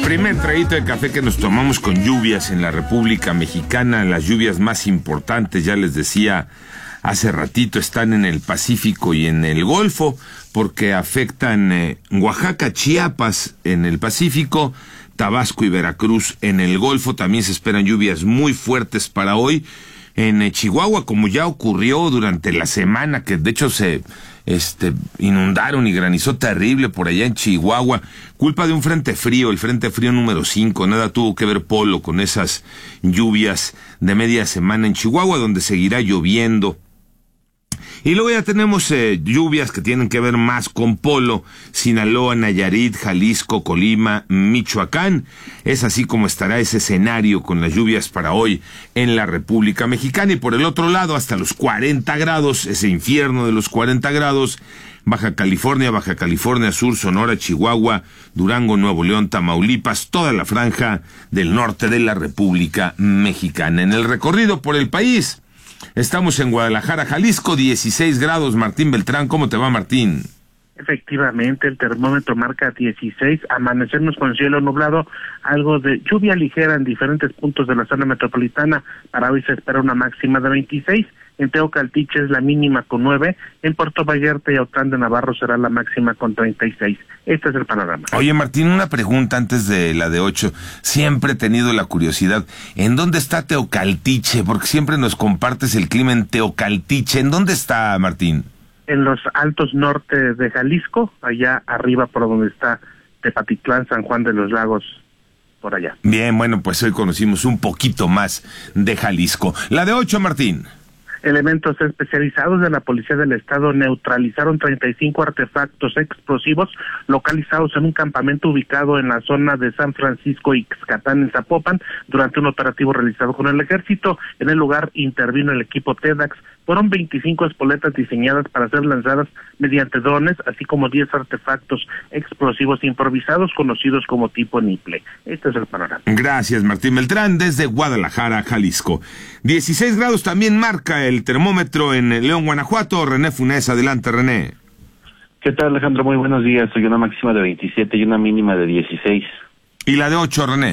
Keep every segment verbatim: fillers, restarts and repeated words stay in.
Primer traguito de café que nos tomamos con lluvias en la República Mexicana. Las lluvias más importantes, ya les decía hace ratito, están en el Pacífico y en el Golfo, porque afectan eh, Oaxaca, Chiapas en el Pacífico, Tabasco y Veracruz en el Golfo. También se esperan lluvias muy fuertes para hoy en eh, Chihuahua, como ya ocurrió durante la semana, que de hecho se este inundaron y granizó terrible por allá en Chihuahua, culpa de un frente frío, el frente frío número cinco. Nada tuvo que ver Polo con esas lluvias de media semana en Chihuahua, donde seguirá lloviendo. Y luego ya tenemos eh, lluvias que tienen que ver más con Polo: Sinaloa, Nayarit, Jalisco, Colima, Michoacán. Es así como estará ese escenario con las lluvias para hoy en la República Mexicana. Y por el otro lado, hasta los cuarenta grados, ese infierno de los cuarenta grados, Baja California, Baja California Sur, Sonora, Chihuahua, Durango, Nuevo León, Tamaulipas, toda la franja del norte de la República Mexicana. En el recorrido por el país, estamos en Guadalajara, Jalisco, dieciséis grados. Martín Beltrán, ¿cómo te va, Martín? Efectivamente, el termómetro marca dieciséis, amanecernos con cielo nublado, algo de lluvia ligera en diferentes puntos de la zona metropolitana. Para hoy se espera una máxima de veintiséis, en Teocaltiche es la mínima con nueve, en Puerto Vallarta y Autlán de Navarro será la máxima con treinta y seis. Este es el panorama. Oye, Martín, una pregunta antes de la de ocho. Siempre he tenido la curiosidad, ¿en dónde está Teocaltiche? Porque siempre nos compartes el clima en Teocaltiche. ¿En dónde está, Martín? En los altos norte de Jalisco, allá arriba por donde está Tepatitlán, San Juan de los Lagos, por allá. Bien, bueno, pues hoy conocimos un poquito más de Jalisco. La de ocho, Martín. Elementos especializados de la Policía del Estado neutralizaron treinta y cinco artefactos explosivos localizados en un campamento ubicado en la zona de San Francisco y Ixcatán, en Zapopan, durante un operativo realizado con el Ejército. En el lugar intervino el equipo TEDAX. Fueron veinticinco espoletas diseñadas para ser lanzadas mediante drones, así como diez artefactos explosivos improvisados conocidos como tipo Niple. Este es el panorama. Gracias, Martín Beltrán, desde Guadalajara, Jalisco. dieciséis grados también marca el termómetro en León, Guanajuato. René Funes, adelante, René. ¿Qué tal, Alejandro? Muy buenos días. Soy una máxima de veintisiete y una mínima de dieciséis. ¿Y la de ocho, René?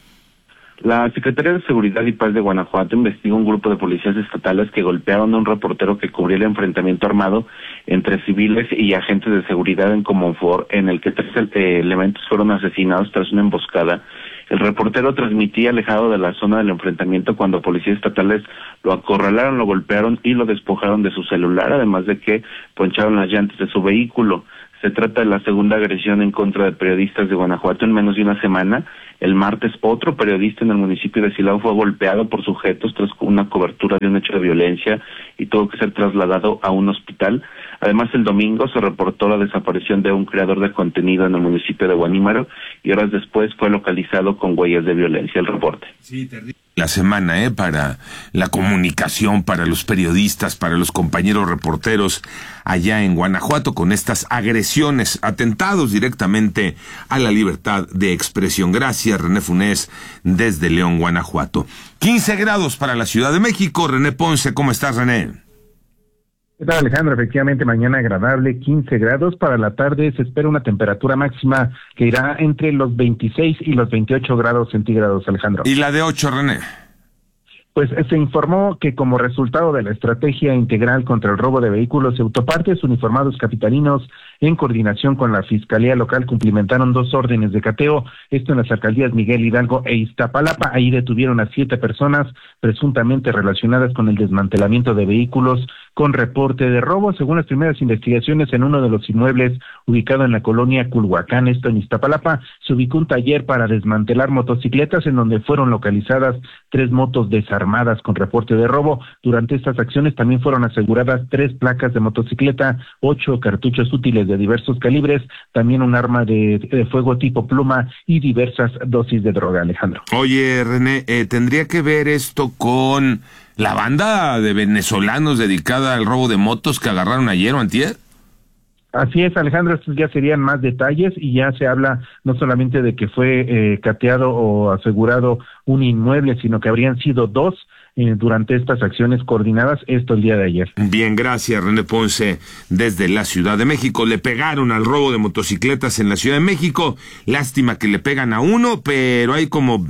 La Secretaría de Seguridad y Paz de Guanajuato investigó un grupo de policías estatales que golpearon a un reportero que cubría el enfrentamiento armado entre civiles y agentes de seguridad en Comonfort, en el que tres eh, elementos fueron asesinados tras una emboscada. El reportero transmitía alejado de la zona del enfrentamiento cuando policías estatales lo acorralaron, lo golpearon y lo despojaron de su celular, además de que poncharon las llantas de su vehículo. Se trata de la segunda agresión en contra de periodistas de Guanajuato en menos de una semana. El martes, otro periodista en el municipio de Silao fue golpeado por sujetos tras una cobertura de un hecho de violencia y tuvo que ser trasladado a un hospital. Además, el domingo se reportó la desaparición de un creador de contenido en el municipio de Guanímaro y horas después fue localizado con huellas de violencia. El reporte. Sí, terrible. La semana, ¿eh? Para la comunicación, para los periodistas, para los compañeros reporteros allá en Guanajuato, con estas agresiones, atentados directamente a la libertad de expresión. Gracias, René Funes, desde León, Guanajuato. quince grados para la Ciudad de México. René Ponce, ¿cómo estás, René? ¿Qué tal, Alejandro? Efectivamente, mañana agradable, quince grados. Para la tarde se espera una temperatura máxima que irá entre los veintiséis y los veintiocho grados centígrados, Alejandro. ¿Y la de ocho, René? Pues se informó que como resultado de la estrategia integral contra el robo de vehículos y autopartes, uniformados capitalinos, en coordinación con la Fiscalía Local, cumplimentaron dos órdenes de cateo, esto en las alcaldías Miguel Hidalgo e Iztapalapa. Ahí detuvieron a siete personas presuntamente relacionadas con el desmantelamiento de vehículos con reporte de robo. Según las primeras investigaciones, en uno de los inmuebles ubicado en la colonia Culhuacán, esto en Iztapalapa, se ubicó un taller para desmantelar motocicletas, en donde fueron localizadas tres motos desarmadas con reporte de robo. Durante estas acciones también fueron aseguradas tres placas de motocicleta, ocho cartuchos útiles de diversos calibres, también un arma de, de fuego tipo pluma y diversas dosis de droga, Alejandro. Oye, René, eh, ¿tendría que ver esto con la banda de venezolanos dedicada al robo de motos que agarraron ayer o antier? Así es, Alejandro, estos ya serían más detalles y ya se habla no solamente de que fue eh, cateado o asegurado un inmueble, sino que habrían sido dos eh, durante estas acciones coordinadas, esto el día de ayer. Bien, gracias, René Ponce, desde la Ciudad de México. Le pegaron al robo de motocicletas en la Ciudad de México. Lástima que le pegan a uno, pero hay como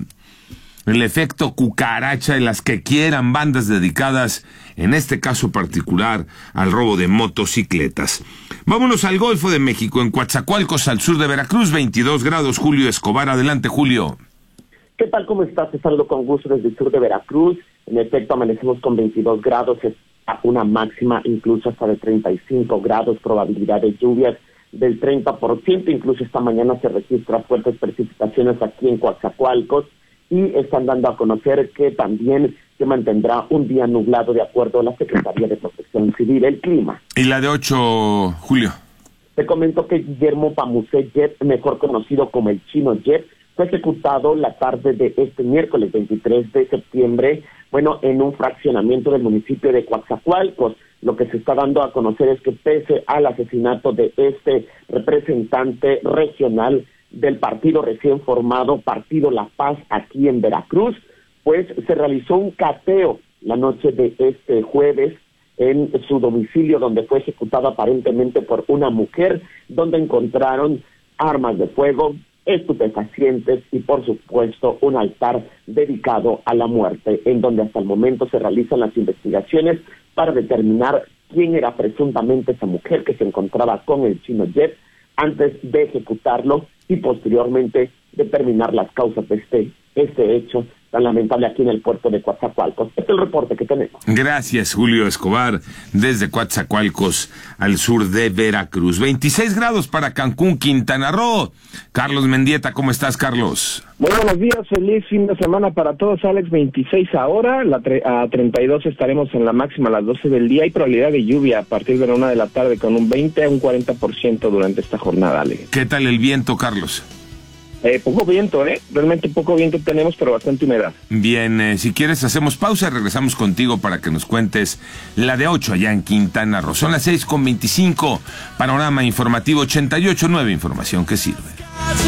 el efecto cucaracha en las que quieran bandas dedicadas, en este caso particular, al robo de motocicletas. Vámonos al Golfo de México, en Coatzacoalcos, al sur de Veracruz, veintidós grados. Julio Escobar, adelante, Julio. ¿Qué tal? ¿Cómo estás? Te saludo con gusto desde el sur de Veracruz. En efecto, amanecemos con veintidós grados, es una máxima incluso hasta de treinta y cinco grados, probabilidad de lluvias del treinta por ciento. Incluso esta mañana se registran fuertes precipitaciones aquí en Coatzacoalcos, y están dando a conocer que también se mantendrá un día nublado de acuerdo a la Secretaría de Protección Civil. El clima. ¿Y la de ocho, Julio? Te comento que Guillermo Pamusé Yep, mejor conocido como el Chino Yep, fue ejecutado la tarde de este miércoles veintitrés de septiembre, bueno, en un fraccionamiento del municipio de Coatzacoalcos. Lo que se está dando a conocer es que pese al asesinato de este representante regional del partido recién formado Partido La Paz aquí en Veracruz, pues se realizó un cateo la noche de este jueves en su domicilio, donde fue ejecutado aparentemente por una mujer, donde encontraron armas de fuego, estupefacientes y por supuesto un altar dedicado a la muerte, en donde hasta el momento se realizan las investigaciones para determinar quién era presuntamente esa mujer que se encontraba con el Chino Yep antes de ejecutarlo, y posteriormente determinar las causas de este, este hecho tan lamentable aquí en el puerto de Coatzacoalcos. Este es el reporte que tenemos. Gracias, Julio Escobar, desde Coatzacoalcos, al sur de Veracruz. veintiséis grados para Cancún, Quintana Roo. Carlos Mendieta, ¿cómo estás, Carlos? Muy buenos días, feliz fin de semana para todos, Alex. veintiséis ahora, la tre- a treinta y dos estaremos en la máxima a las doce del día, y probabilidad de lluvia a partir de la una de la tarde con un veinte a un cuarenta por ciento durante esta jornada, Alex. ¿Qué tal el viento, Carlos? Eh, poco viento, ¿eh? Realmente poco viento tenemos, pero bastante humedad. Bien, eh, si quieres hacemos pausa y regresamos contigo para que nos cuentes la de ocho allá en Quintana Roo. Son las seis con veinticinco, panorama informativo ochenta y ocho punto nueve, información que sirve.